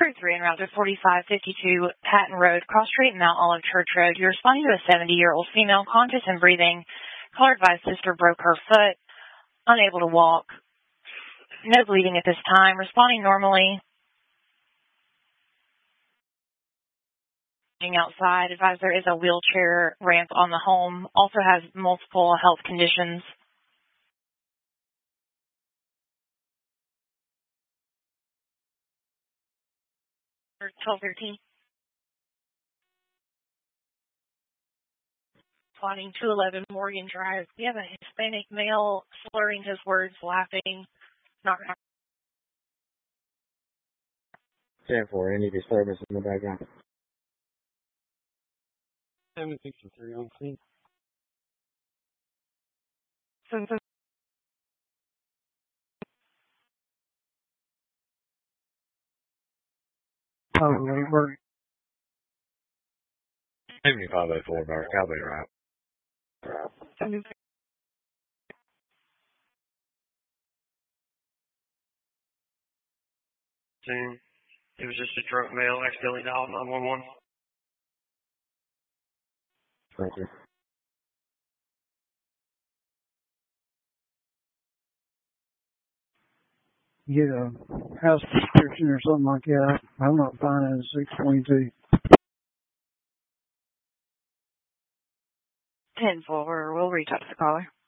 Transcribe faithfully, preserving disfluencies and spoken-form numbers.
three en route to forty-five fifty-two Patton Road, Cross Street, Mount Olive Church Road. You're responding to a seventy-year-old female, conscious and breathing. Caller advised sister broke her foot, unable to walk. No bleeding at this time. Responding normally. Outside, advised there is a wheelchair ramp on the home. Also has multiple health conditions. twelve thirteen. Plotting two eleven Morgan Drive. We have a Hispanic male slurring his words, laughing. Not ten four, any disturbance in the background? seven sixty-three on scene. Oh, we're seventy-five oh four, Bar Cowboy Route. Soon. It was just a drunk male accidentally dialed nine one one. Thank you. Get a house description or something like that. I'm not finding a six twenty-two. ten four. We'll reach out to the caller.